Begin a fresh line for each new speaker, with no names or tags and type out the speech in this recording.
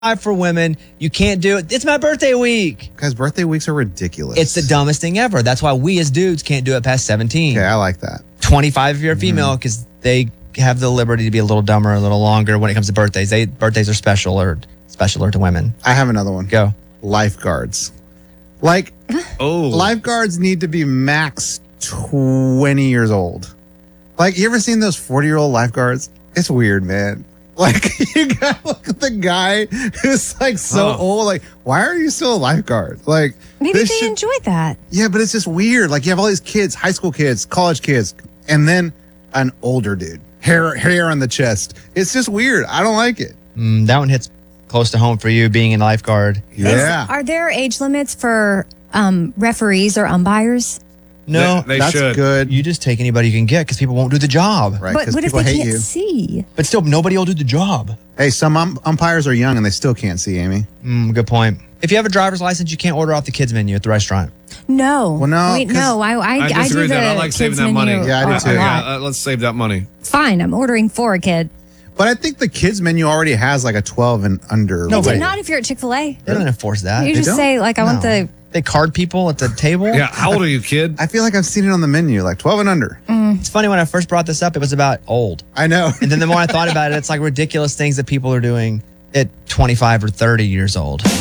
for women. You can't do it. It's my birthday week.
Guys, birthday weeks are ridiculous.
It's the dumbest thing ever. That's why we as dudes can't do it past 17.
Okay, I like that.
25 if you're a female, because they have the liberty to be a little dumber, a little longer when it comes to birthdays. Birthdays are specialer to women.
I have another one.
Go.
Lifeguards. Lifeguards need to be max 20 years old. Like, you ever seen those 40-year-old lifeguards? It's weird, man. Like, you gotta look at the guy who's like so old. Like, why are you still a lifeguard? Like,
maybe they enjoy that.
Yeah, but it's just weird. Like, you have all these kids, high school kids, college kids, and then an older dude, hair on the chest. It's just weird. I don't like it.
That one hits close to home for you, being a lifeguard.
Yeah.
Are there age limits for referees or umpires?
No,
that's
should.
good.
You just take anybody you can get because people won't do the job.
Right,
But
'cause
what if
people
they
hate
can't
you.
see?
But still, nobody will do the job.
Hey, some umpires are young and they still can't see, Amy.
Good point. If you have a driver's license, you can't order off the kids menu at the restaurant.
No.
Well, no,
Wait,
'cause
no. I
disagree
do
with
the
that. I like saving
kids
that money.
menu
Yeah, I do
a
too.
lot.
Let's save that money.
It's fine. I'm ordering for a kid.
But I think the kids menu already has like a 12 and under.
No,
Is
but-
it not if you're at Chick-fil-A?
They don't enforce that.
You just
don't?
say, like, I want the...
They card people at the table.
Yeah, how old are you, kid?
I feel like I've seen it on the menu, like 12 and under.
It's funny, when I first brought this up, it was about old.
I know.
And then the more I thought about it, it's like ridiculous things that people are doing at 25 or 30 years old.